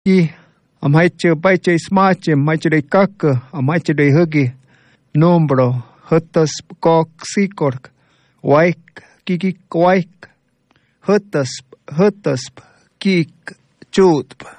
I am haiche baiche smache maiche de kak am haiche de hugi nombro hutas kok sikork waik kiki waik hutas kik chutp